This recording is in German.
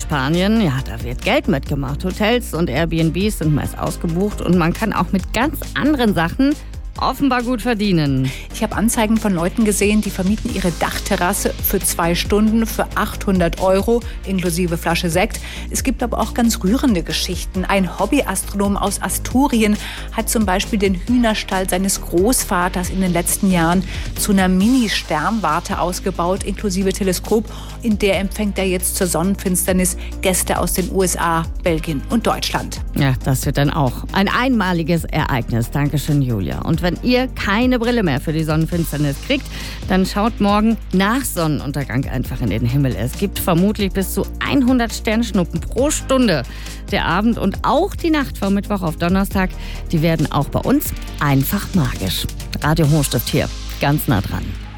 Spanien, ja, da wird Geld mitgemacht. Hotels und Airbnbs sind meist ausgebucht und man kann auch mit ganz anderen Sachen offenbar gut verdienen. Ich habe Anzeigen von Leuten gesehen, die vermieten ihre Dachterrasse für 2 Stunden für 800 € inklusive Flasche Sekt. Es gibt aber auch ganz rührende Geschichten. Ein Hobbyastronom aus Asturien hat zum Beispiel den Hühnerstall seines Großvaters in den letzten Jahren zu einer Mini-Sternwarte ausgebaut, inklusive Teleskop. In der empfängt er jetzt zur Sonnenfinsternis Gäste aus den USA, Belgien und Deutschland. Ja, das wird dann auch ein einmaliges Ereignis. Dankeschön, Julia. Und wenn ihr keine Brille mehr für die Sonnenfinsternis kriegt, dann schaut morgen nach Sonnenuntergang einfach in den Himmel. Es gibt vermutlich bis zu 100 Sternschnuppen pro Stunde. Der Abend und auch die Nacht vom Mittwoch auf Donnerstag, die werden auch bei uns einfach magisch. Radio Hochstift hier, ganz nah dran.